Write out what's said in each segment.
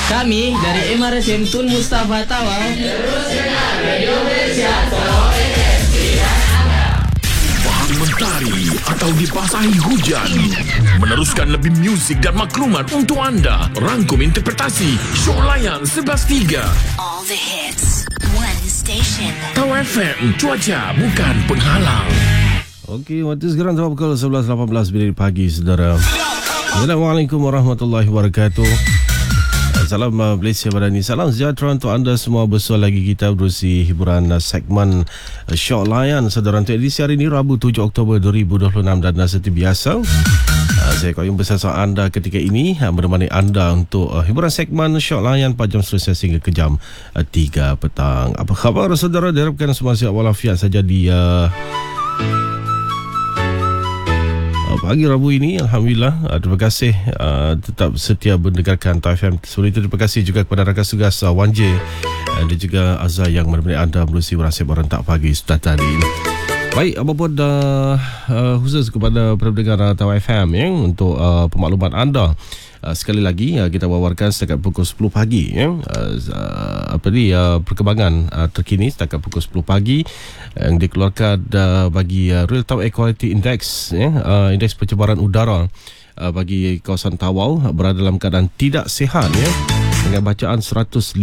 Kami dari MRSM Tun Mustafa Tawau terus dengar Radio Malaysia Sarawak FM pilihan anda. Faham mentari atau dibasahi hujan, meneruskan lebih muzik dan maklumat untuk anda. Rangkum interpretasi show layan 11.3. All the hits, one station. Tawau FM, cuaca bukan penghalang. Okey, waktu sekarang telah pukul 11.18 pagi, saudara. Assalamualaikum warahmatullahi wabarakatuh. Salam Malaysia pada ni. Salam sejahtera untuk anda semua. Besar lagi kita berusi hiburan segmen Shock Layan, saudara. Untuk edisi hari ini, Rabu 7 Oktober 2026, dan seperti biasa, saya koyong bersama anda ketika ini, menemani anda untuk hiburan segmen Shock Layan pada jam seterusnya sehingga ke jam 3 petang. Apa khabar, saudara? Diharapkan semua sihat walafiat saja di pagi Rabu ini. Alhamdulillah. Terima kasih tetap setia mendengarkan Tawau FM. Sebelum itu, terima kasih juga kepada rakan tugas Wan J dan juga Azhar yang menemani anda melalui rasib berentak pagi sudah tadi. Baik, apapun khusus kepada pendengar Tawau FM untuk pemakluman anda. Sekali lagi kita wawarkan setakat pukul 10 pagi perkembangan terkini setakat pukul 10 pagi yang dikeluarkan bagi Real Tawau Air Quality Index, indeks pencemaran udara bagi kawasan Tawau berada dalam keadaan tidak sihat, dengan bacaan 155.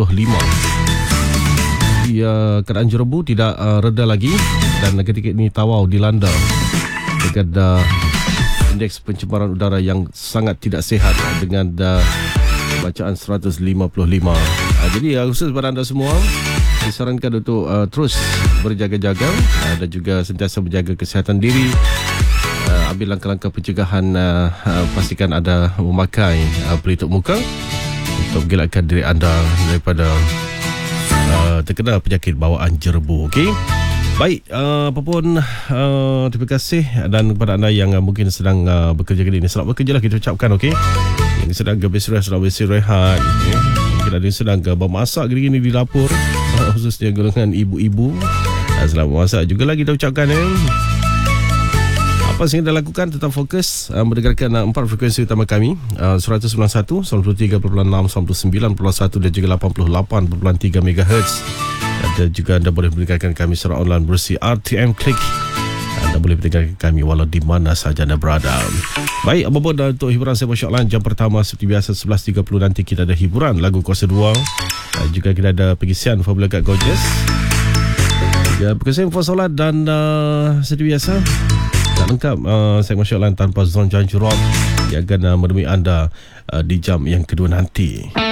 Keadaan jerebu tidak reda lagi, dan ketika ini Tawau dilanda dengan indeks pencemaran udara yang sangat tidak sihat dengan bacaan 155. Jadi khusus kepada anda semua, disarankan untuk terus berjaga-jaga dan juga sentiasa menjaga kesihatan diri. Ambil langkah-langkah pencegahan, pastikan ada memakai pelitup muka untuk mengelakkan diri anda daripada terkena penyakit bawaan jerebu. Okey. Baik, apapun, terima kasih. Dan kepada anda yang mungkin sedang bekerja kali ini, selamat bekerja lah kita ucapkan, okey. Yang sedang bersirah, selamat bersirahat, mungkin ada yang sedang bermasak gini-gini di dapur, khususnya golongan ibu-ibu, selamat masak juga lah kita ucapkan. Apa yang anda lakukan, tetap fokus mendengarkan 4 frekuensi utama kami, 191, 93.6, 99.1 dan juga 88.3 MHz. Dan juga anda boleh mendengarkan kami secara online berusi RTM Klik. Anda boleh mendengarkan kami walau di mana sahaja anda berada. Baik, apapun untuk hiburan saya Shock Layan jam pertama seperti biasa 11.30 nanti kita ada hiburan lagu kuasa 2. Juga kita ada pengisian Formula Guard Gorgeous. Pengisian info solat dan seperti biasa tak lengkap segmen Shock Layan tanpa Zon Janjurot yang akan menemui anda di jam yang kedua nanti.